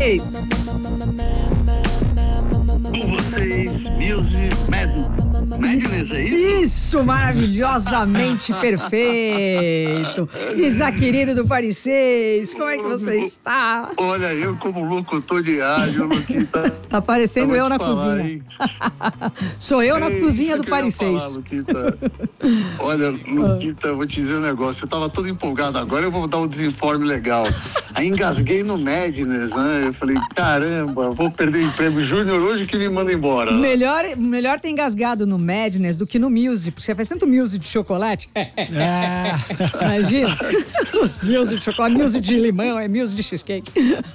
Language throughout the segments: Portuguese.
6. Com vocês, Music Madness, é isso? Isso, maravilhosamente perfeito. Isa querido do Paris 6, como é que você está? Olha, eu como locutor de rádio, Luquita. Tá parecendo eu na cozinha. Hein? Sou eu na cozinha do Paris 6. Olha, Luquita, eu vou te dizer um negócio. Eu tava todo empolgado, agora eu vou dar um desinforme legal. Aí engasguei no Madness, né? Eu falei, caramba, vou perder o prêmio Júnior hoje que me manda embora. Melhor ter engasgado no Madness do que no Music, porque você faz tanto Music de chocolate. Imagina, os Music de chocolate, Music de limão, é Music de cheesecake.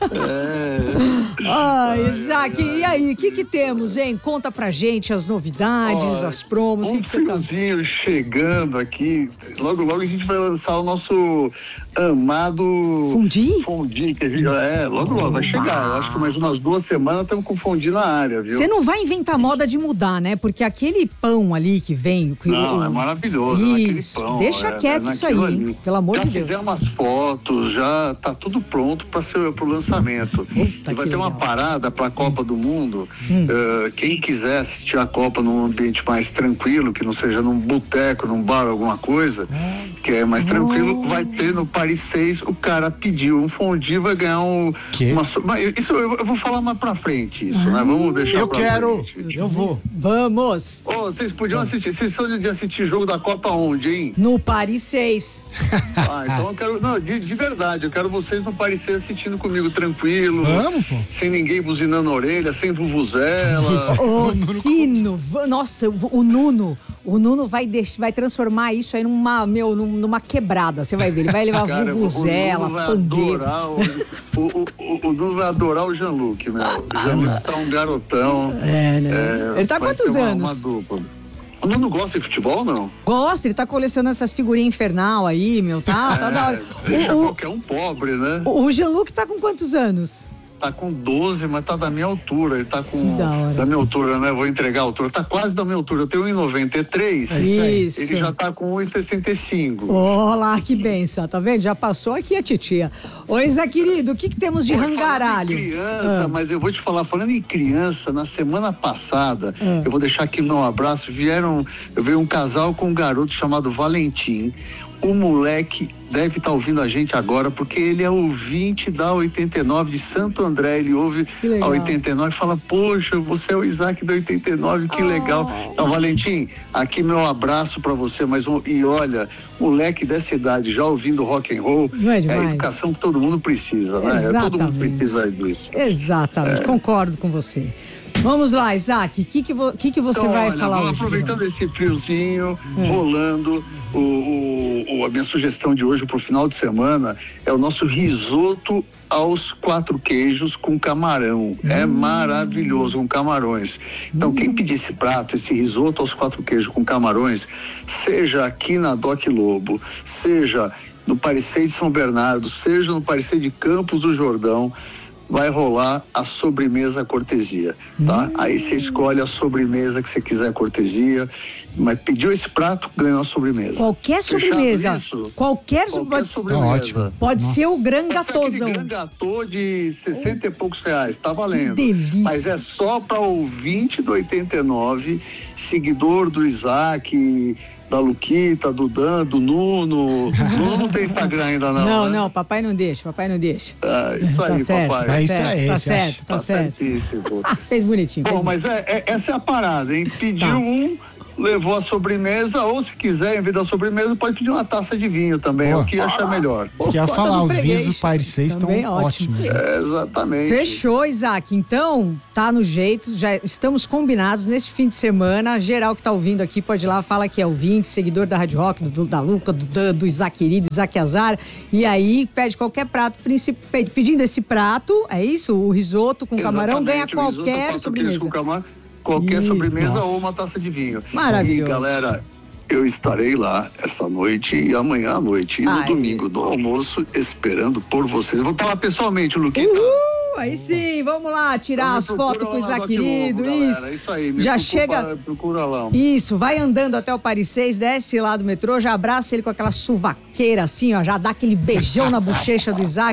Isaac, e aí, o que temos, hein? Conta pra gente as novidades, as promos. Um friozinho chegando aqui, logo a gente vai lançar o nosso amado Fondue, que a gente, logo vai chegar. Eu acho que mais umas 2 semanas estamos com Fondue na área, viu? Você não vai inventar moda de mudar, né? Porque aquele pão ali que vem... Não, é maravilhoso, naquele pão. Deixa quieto isso aí, hein? Pelo amor de Deus. Já fizemos umas fotos, já tá tudo pronto pro lançamento. E vai ter uma parada pra Copa do Mundo. Quem quiser assistir a Copa num ambiente mais tranquilo, que não seja num boteco, num bar, alguma coisa, que é mais tranquilo, vai ter no Paris 6, o cara pediu um fondue, vai ganhar isso eu vou falar mais pra frente, isso, né? Vamos deixar frente. Eu vou. Vamos. Vocês podiam assistir, vocês estão de assistir jogo da Copa onde, hein? No Paris 6. Então eu quero, de verdade, eu quero vocês no Paris 6 assistindo comigo tranquilo. Vamos, pô. Sem ninguém buzinando a orelha, sem vuvuzela. Fino. Nossa, o Nuno vai transformar isso aí numa quebrada, você vai ver, ele vai levar vuvuzela, pandeiro. O Nuno vai adorar o Jean-Luc, meu. O Jean-Luc tá um garotão. Ele tá há quantos anos? Uma dupla. O Nuno gosta de futebol, não? Gosta, ele tá colecionando essas figurinhas infernal aí, meu, tá da hora. Deixa qualquer um pobre, né? O Jean-Luc tá com quantos anos? Tá com 12, mas tá da minha altura. Ele tá com... Da minha altura, né? Vou entregar a altura. Tá quase da minha altura. Eu tenho 1,93. Isso. Ele já tá com 1,65. Olá, que benção, tá vendo? Já passou aqui a titia. Oi, Zé querido, o que temos de rangaralho? Falando em criança, mas eu vou te falar, falando em criança, na semana passada, eu vou deixar aqui meu abraço, veio um casal com um garoto chamado Valentim. O moleque deve estar ouvindo a gente agora, porque ele é ouvinte da 89 de Santo André. Ele ouve a 89 e fala, poxa, você é o Isaac da 89, que legal. Então, Valentim, aqui meu abraço pra você, e olha, moleque dessa idade já ouvindo rock and roll, é a educação que todo mundo precisa, né? Todo mundo precisa disso. Exatamente, concordo com você. Vamos lá, Isaac, o que você vai falar hoje? Aproveitando esse friozinho, rolando, a minha sugestão de hoje pro final de semana é o nosso risoto aos 4 queijos com camarão. É maravilhoso, com camarões. Então, quem pedir esse prato, esse risoto aos 4 queijos com camarões, seja aqui na Doc Lobo, seja no Paris 6 de São Bernardo, seja no Paris 6 de Campos do Jordão, vai rolar a sobremesa cortesia, tá? Aí você escolhe a sobremesa que você quiser cortesia, mas pediu esse prato, ganhou a sobremesa. Qualquer sobremesa. Qualquer sobremesa. Pode ser o Gran Gatôzão. Gran Gatô de 60 e poucos reais, tá valendo. Que delícia. Mas é só para ouvinte do 89, seguidor do Isaac, da Luquita, do Dan, do Nuno. Nuno não tem Instagram ainda, não. Não, papai não deixa. Isso aí, papai. Tá certo. Tá certíssimo. Fez bonitinho. Bom, mas essa é a parada, hein? Pediu levou a sobremesa, ou se quiser, em vez da sobremesa, pode pedir uma taça de vinho também, é o que achar melhor. Você ia falar, os vinhos do Paris 6 estão ótimos. Exatamente. Fechou, Isaac. Então, tá no jeito, já estamos combinados nesse fim de semana. Geral que tá ouvindo aqui, pode ir lá, fala que é ouvinte, seguidor da Rádio Rock, da Luca, do Isaac querido, Isaac Azar. E aí, pede qualquer prato, pedindo esse prato, é isso? O risoto com camarão, ganha qualquer sobremesa. Qualquer sobremesa ou uma taça de vinho. Maravilhoso. E galera, eu estarei lá essa noite e amanhã à noite. E no domingo do almoço, esperando por vocês. Eu vou estar lá pessoalmente, Luquita. Aí sim, vamos lá, tirar as fotos com o Isaac querido. Isso aí, já chega. Procura lá. Isso, vai andando até o Paris 6, desce lá do metrô, já abraça ele com aquela suvaqueira assim, ó, já dá aquele beijão na bochecha do Isaac.